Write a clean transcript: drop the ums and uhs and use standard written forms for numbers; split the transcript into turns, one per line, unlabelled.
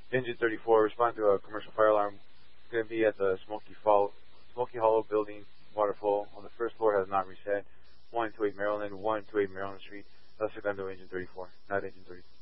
Engine 34, respond to a commercial fire alarm. It's going to be at the Smoky Hollow building. Water flow on the first floor has not reset. 128 Maryland, 128 Maryland Street. That's Segundo Engine 34, not Engine 30.